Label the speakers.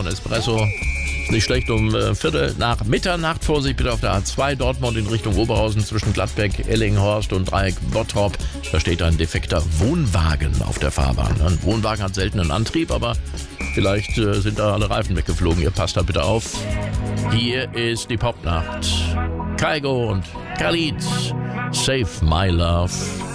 Speaker 1: ein Espresso. Ist nicht schlecht, um Viertel nach Mitternacht. Vorsicht bitte auf der A2 Dortmund in Richtung Oberhausen zwischen Gladbeck, Ellinghorst und Dreieck Bottrop. Da steht ein defekter Wohnwagen auf der Fahrbahn. Ein Wohnwagen hat selten einen Antrieb, aber vielleicht sind da alle Reifen weggeflogen. Ihr passt da bitte auf. Hier ist die Popnacht. Kygo und Khalid. Save My Love.